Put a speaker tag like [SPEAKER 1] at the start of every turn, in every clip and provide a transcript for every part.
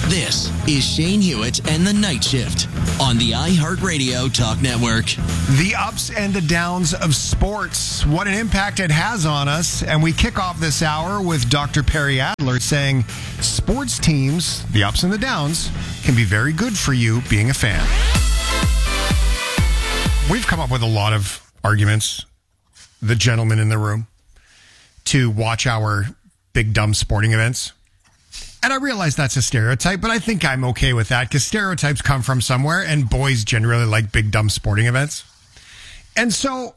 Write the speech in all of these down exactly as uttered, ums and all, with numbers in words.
[SPEAKER 1] This is Shane Hewitt and the Night Shift on the iHeartRadio Talk Network.
[SPEAKER 2] The ups and the downs of sports, what an impact it has on us. And we kick off this hour with Doctor Perry Adler saying sports teams, the ups and the downs, can be very good for you being a fan. We've come up with a lot of arguments, the gentlemen in the room, to watch our big dumb sporting events. And I realize that's a stereotype, but I think I'm okay with that because stereotypes come from somewhere and boys generally like big dumb sporting events. And so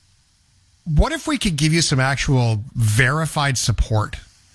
[SPEAKER 2] what if we could give you some actual verified support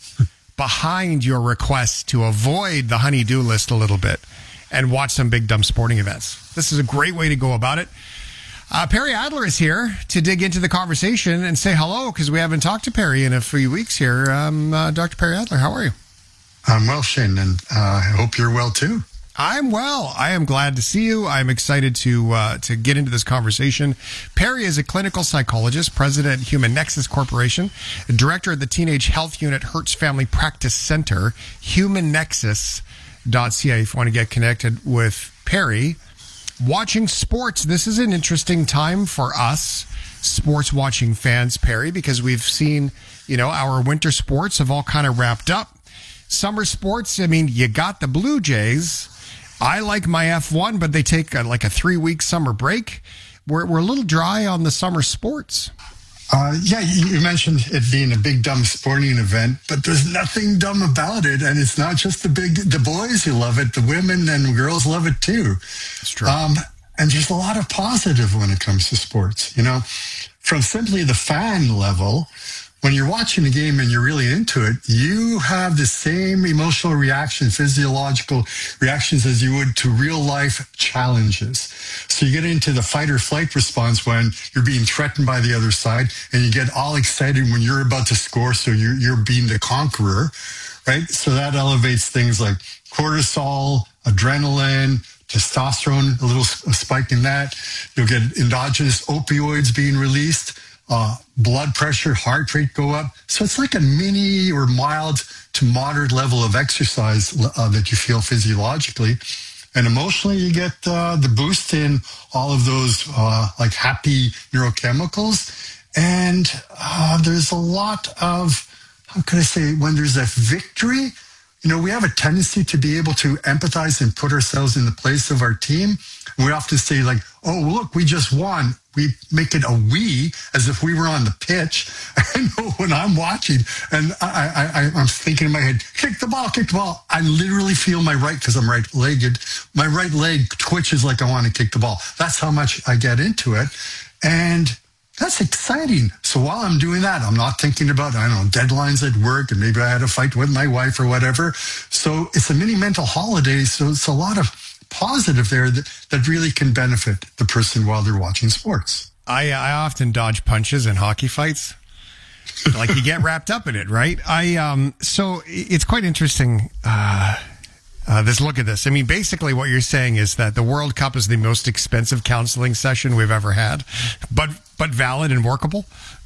[SPEAKER 2] behind your request to avoid the honey-do list a little bit and watch some big dumb sporting events? This is a great way to go about it. Uh, Perry Adler is here to dig into the conversation and say hello because we haven't talked to Perry in a few weeks here. Um, uh, Doctor Perry Adler, how are you?
[SPEAKER 3] I'm well, Shane, and uh, I hope you're well, too.
[SPEAKER 2] I'm well. I am glad to see you. I'm excited to uh, to get into this conversation. Perry is a clinical psychologist, president at Human Nexus Corporation, director of the Teenage Health Unit Hertz Family Practice Center, human nexus dot c a if you want to get connected with Perry. Watching sports, this is an interesting time for us, sports watching fans, Perry, because we've seen, you know, our winter sports have all kind of wrapped up. Summer sports, I mean, you got the Blue Jays. I like my F one, but they take a, like a three-week summer break. We're we're a little dry on the summer sports.
[SPEAKER 3] Uh, yeah, you mentioned it being a big, dumb sporting event, but there's nothing dumb about it. And it's not just the big, the boys who love it, the women and girls love it too.
[SPEAKER 2] It's true.
[SPEAKER 3] Um, and there's a lot of positive when it comes to sports. You know, from simply the fan level, when you're watching a game and you're really into it, you have the same emotional reaction, physiological reactions as you would to real life challenges. So you get into the fight or flight response when you're being threatened by the other side, and you get all excited when you're about to score. So you're, you're being the conqueror, right? So that elevates things like cortisol, adrenaline, testosterone, a little spike in that. You'll get endogenous opioids being released. Uh, blood pressure, heart rate go up. So it's like a mini or mild to moderate level of exercise uh, that you feel physiologically. And emotionally, you get uh, the boost in all of those uh, like happy neurochemicals. And uh, there's a lot of, how could I say, when there's a victory, you know, we have a tendency to be able to empathize and put ourselves in the place of our team. We often say like, oh, look, we just won. We make it a we as if we were on the pitch. I know when I'm watching and I, I, I'm thinking in my head, kick the ball, kick the ball. I literally feel my right, because I'm right-legged, my right leg twitches like I want to kick the ball. That's how much I get into it. And that's exciting. So while I'm doing that, I'm not thinking about, I don't know, deadlines at work and maybe I had a fight with my wife or whatever. So it's a mini mental holiday. So it's a lot of positive there that, that really can benefit the person while they're watching sports.
[SPEAKER 2] I I often dodge punches in hockey fights. Like you get wrapped up in it, right? I um so it's quite interesting. Uh, uh, this look at this. I mean, basically, what you're saying is that the World Cup is the most expensive counseling session we've ever had, but but valid and workable.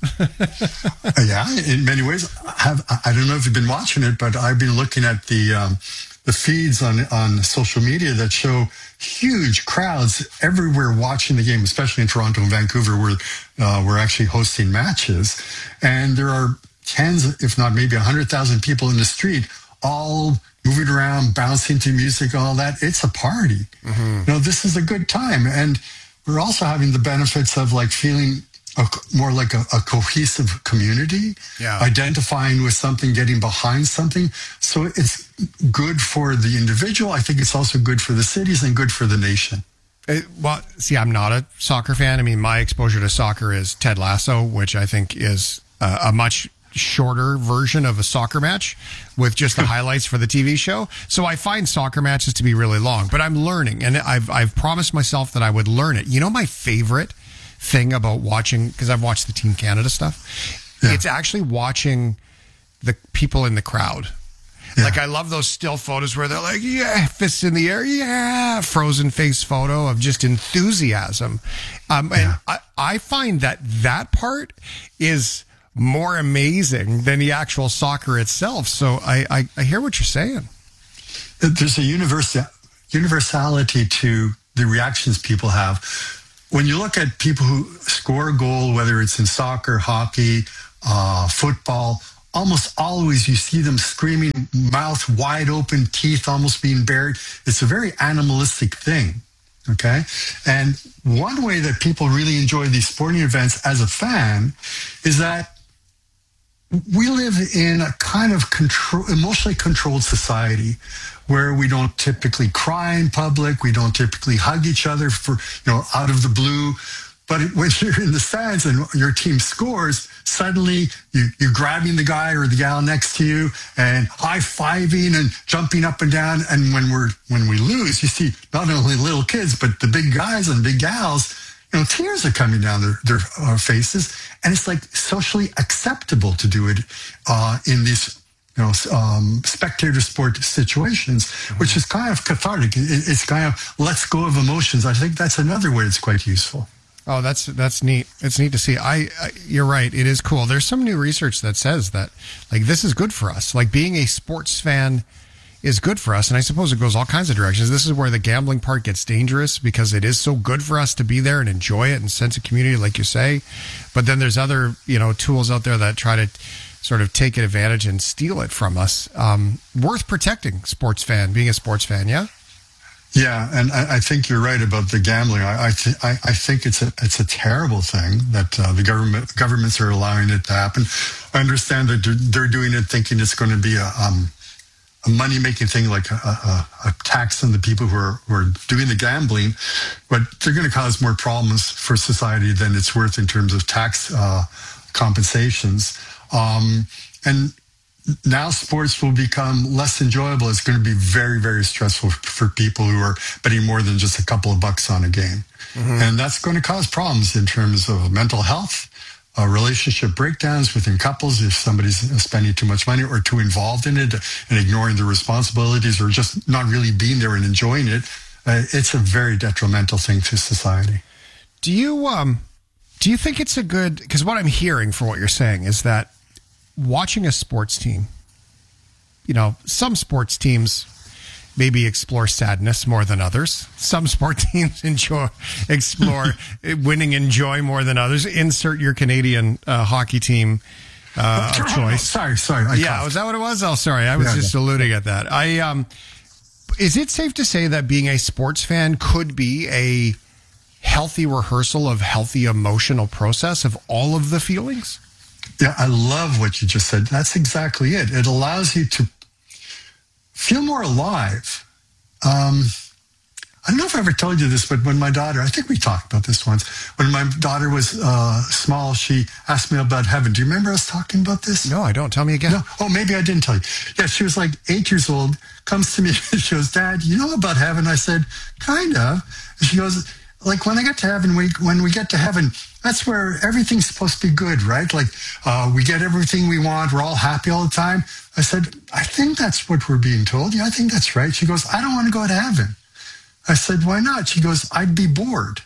[SPEAKER 3] Yeah, in many ways. I have I don't know if you've been watching it, but I've been looking at the. Um, the feeds on on social media that show huge crowds everywhere watching the game, especially in Toronto and Vancouver, where uh, we're actually hosting matches. And there are tens, if not maybe one hundred thousand people in the street, all moving around, bouncing to music, all that. It's a party. Mm-hmm. You know, this is a good time. And we're also having the benefits of like feeling A, more like a, a cohesive community, yeah. Identifying with something, getting behind something. So it's good for the individual. I think it's also good for the cities and good for the nation.
[SPEAKER 2] It, well, see, I'm not a soccer fan. I mean, my exposure to soccer is Ted Lasso, which I think is uh, a much shorter version of a soccer match with just the highlights for the T V show. So I find soccer matches to be really long, but I'm learning, and I've I've promised myself that I would learn it. You know, my favorite thing about watching, because I've watched the Team Canada stuff, yeah. It's actually watching the people in the crowd. Yeah. Like, I love those still photos where they're like, yeah, fists in the air, yeah, frozen face photo of just enthusiasm. Um, and yeah. I, I find that that part is more amazing than the actual soccer itself. So I, I, I hear what you're saying.
[SPEAKER 3] there's a universal, universality to the reactions people have. When you look at people who score a goal, whether it's in soccer, hockey, uh, football, almost always you see them screaming, mouth wide open, teeth almost being bared. It's a very animalistic thing, okay? And one way that people really enjoy these sporting events as a fan is that we live in a kind of control, emotionally controlled society where we don't typically cry in public. We don't typically hug each other for, you know, out of the blue. But when you're in the stands and your team scores, suddenly you, you're grabbing the guy or the gal next to you and high-fiving and jumping up and down. And when we're when we lose, you see not only little kids, but the big guys and big gals, you know, tears are coming down their, their uh, faces. And it's like socially acceptable to do it uh, in these, you know, um, spectator sport situations, mm-hmm. which is kind of cathartic. It, it's kind of lets go of emotions. I think that's another way it's quite useful.
[SPEAKER 2] Oh, that's that's neat. It's neat to see. I, I you're right. It is cool. There's some new research that says that like this is good for us. Like being a sports fan is good for us, and I suppose it goes all kinds of directions. This is where the gambling part gets dangerous because it is so good for us to be there and enjoy it and sense of community, like you say. But then there's other, you know, tools out there that try to sort of take advantage and steal it from us. Um, worth protecting, sports fan, being a sports fan, yeah?
[SPEAKER 3] Yeah, and I, I think you're right about the gambling. I I, th- I, I think it's a it's a terrible thing that uh, the government governments are allowing it to happen. I understand that they're, they're doing it thinking it's going to be a um, a money making thing, like a, a, a tax on the people who are who are doing the gambling, but they're going to cause more problems for society than it's worth in terms of tax uh, compensations. Um, and now sports will become less enjoyable. It's going to be very, very stressful for people who are betting more than just a couple of bucks on a game. Mm-hmm. And that's going to cause problems in terms of mental health, uh, relationship breakdowns within couples if somebody's spending too much money or too involved in it and ignoring their responsibilities or just not really being there and enjoying it. Uh, it's a very detrimental thing to society.
[SPEAKER 2] Do you, um, do you think it's a good, because what I'm hearing for what you're saying is that watching a sports team, you know, some sports teams maybe explore sadness more than others. Some sport teams enjoy explore winning and joy more than others. Insert your Canadian uh, hockey team uh, of choice.
[SPEAKER 3] Sorry, sorry. I
[SPEAKER 2] yeah,
[SPEAKER 3] coughed.
[SPEAKER 2] was that what it was? Oh, sorry. I was yeah, just yeah. alluding at that. I um, is it safe to say that being a sports fan could be a healthy rehearsal of healthy emotional process of all of the feelings?
[SPEAKER 3] Yeah, I love what you just said. That's exactly it. It allows you to feel more alive. Um, I don't know if I ever told you this, but when my daughter, I think we talked about this once, when my daughter was uh, small, she asked me about heaven. Do you remember us talking about this?
[SPEAKER 2] No, I don't. Tell me again.
[SPEAKER 3] No. Oh, maybe I didn't tell you. Yeah, she was like eight years old, comes to me, she goes, Dad, you know about heaven? I said, kind of. And she goes, like when I get to heaven, we, when we get to heaven, that's where everything's supposed to be good, right? Like uh, we get everything we want. We're all happy all the time. I said, I think that's what we're being told. Yeah, I think that's right. She goes, I don't want to go to heaven. I said, why not? She goes, I'd be bored.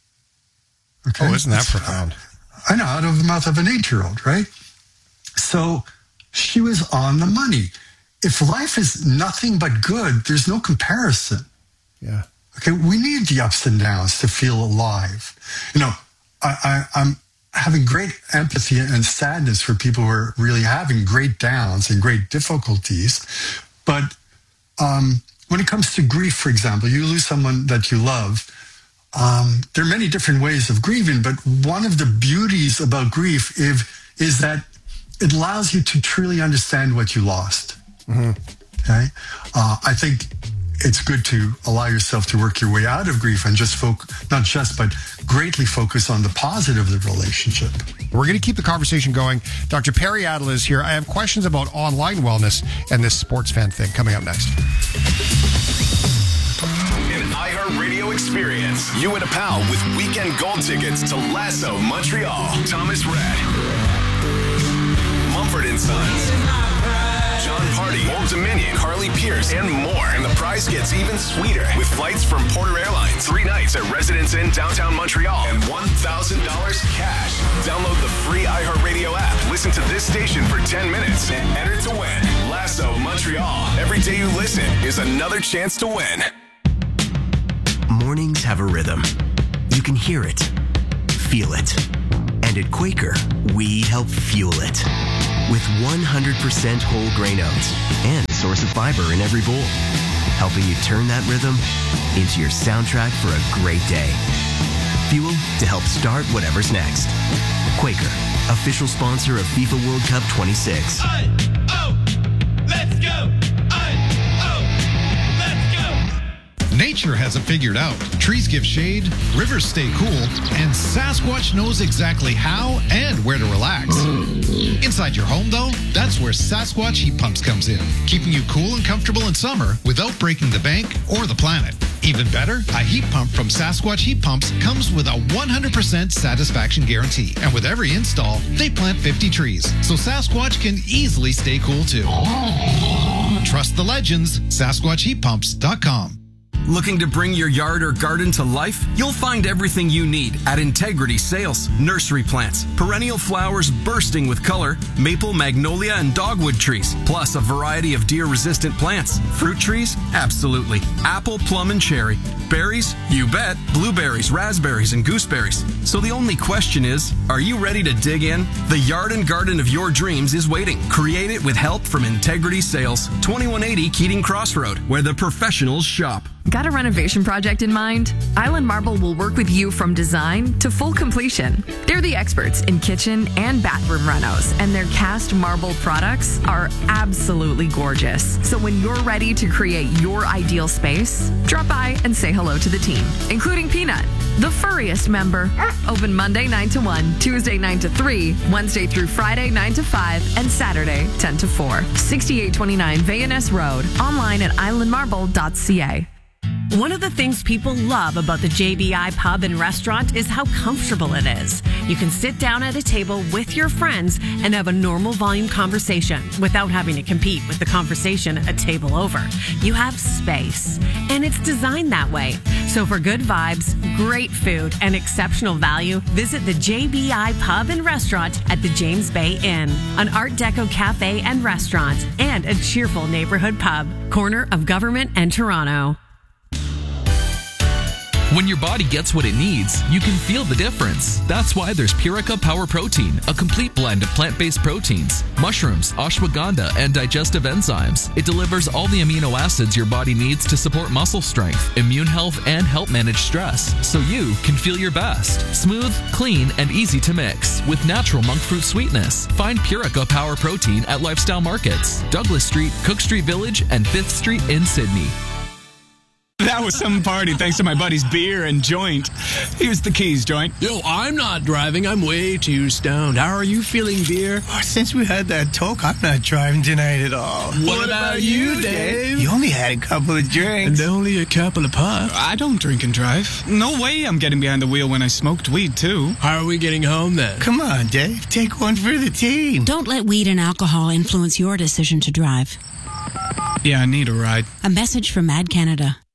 [SPEAKER 2] Okay? Oh, isn't that that's, profound?
[SPEAKER 3] I know, out of the mouth of an eight-year-old, right? So she was on the money. If life is nothing but good, there's no comparison.
[SPEAKER 2] Yeah.
[SPEAKER 3] Okay, we need the ups and downs to feel alive. You know, I, I, I'm having great empathy and sadness for people who are really having great downs and great difficulties. But um, when it comes to grief, for example, you lose someone that you love. Um, there are many different ways of grieving, but one of the beauties about grief is, is that it allows you to truly understand what you lost. Mm-hmm. Okay, uh, I think it's good to allow yourself to work your way out of grief and just focus, not just, but greatly focus on the positive of the relationship.
[SPEAKER 2] We're going to keep the conversation going. Doctor Perry Adler is here. I have questions about online wellness and this sports fan thing coming up next.
[SPEAKER 4] An iHeartRadio experience. You and a pal with weekend gold tickets to Lasso Montreal. Thomas Red. Mumford and Sons. John Jon Pardi, Old Dominion, Carly Pierce, and more. And the prize gets even sweeter with flights from Porter Airlines, three nights at Residence Inn downtown Montreal, and one thousand dollars cash. Download the free iHeartRadio app. Listen to this station for ten minutes and enter to win. Lasso Montreal. Every day you listen is another chance to win.
[SPEAKER 5] Mornings have a rhythm. You can hear it, feel it. And at Quaker, we help fuel it. With one hundred percent whole grain oats and a source of fiber in every bowl. Helping you turn that rhythm into your soundtrack for a great day. Fuel to help start whatever's next. Quaker, official sponsor of FIFA World Cup twenty-six.
[SPEAKER 6] I, oh, let's go! I, oh, let's go!
[SPEAKER 7] Nature has it figured out. Trees give shade, rivers stay cool, and Sasquatch knows exactly how and where to relax. Inside your home, though, that's where Sasquatch Heat Pumps comes in, keeping you cool and comfortable in summer without breaking the bank or the planet. Even better, a heat pump from Sasquatch Heat Pumps comes with a one hundred percent satisfaction guarantee. And with every install, they plant fifty trees, so Sasquatch can easily stay cool too. Trust the legends, Sasquatch Heat Pumps dot com.
[SPEAKER 8] Looking to bring your yard or garden to life? You'll find everything you need at Integrity Sales. Nursery plants, perennial flowers bursting with color, maple, magnolia, and dogwood trees, plus a variety of deer-resistant plants. Fruit trees? Absolutely. Apple, plum, and cherry. Berries? You bet. Blueberries, raspberries, and gooseberries. So the only question is, are you ready to dig in? The yard and garden of your dreams is waiting. Create it with help from Integrity Sales. twenty-one eighty Keating Crossroad, where the professionals shop.
[SPEAKER 9] Got a renovation project in mind? Island Marble will work with you from design to full completion. They're the experts in kitchen and bathroom renos, and their cast marble products are absolutely gorgeous. So when you're ready to create your ideal space, drop by and say hello to the team, including Peanut, the furriest member. Open Monday nine to one, Tuesday nine to three, Wednesday through Friday nine to five, and Saturday ten to four. sixty-eight twenty-nine Vayaness Road. Online at island marble dot c a.
[SPEAKER 10] One of the things people love about the J B I Pub and Restaurant is how comfortable it is. You can sit down at a table with your friends and have a normal volume conversation without having to compete with the conversation a table over. You have space, and it's designed that way. So for good vibes, great food, and exceptional value, visit the J B I Pub and Restaurant at the James Bay Inn, an Art Deco cafe and restaurant, and a cheerful neighborhood pub, corner of Government and Toronto.
[SPEAKER 11] When your body gets what it needs, you can feel the difference. That's why there's Purica Power Protein, a complete blend of plant-based proteins, mushrooms, ashwagandha, and digestive enzymes. It delivers all the amino acids your body needs to support muscle strength, immune health, and help manage stress, so you can feel your best. Smooth, clean, and easy to mix with natural monk fruit sweetness. Find Purica Power Protein at Lifestyle Markets, Douglas Street, Cook Street Village, and fifth Street in Sydney.
[SPEAKER 12] That was some party thanks to my buddy's beer and joint. Here's the keys, joint.
[SPEAKER 13] Yo, I'm not driving. I'm way too stoned. How are you feeling, beer?
[SPEAKER 14] Oh, since we had that talk, I'm not driving tonight at all.
[SPEAKER 13] What, what about, about you, Dave?
[SPEAKER 14] You only had a couple of drinks.
[SPEAKER 13] And only a couple of puffs.
[SPEAKER 12] I don't drink and drive. No way I'm getting behind the wheel when I smoked weed, too.
[SPEAKER 13] How are we getting home, then?
[SPEAKER 14] Come on, Dave. Take one for the team.
[SPEAKER 15] Don't let weed and alcohol influence your decision to drive.
[SPEAKER 12] Yeah, I need a ride.
[SPEAKER 15] A message from Mad Canada.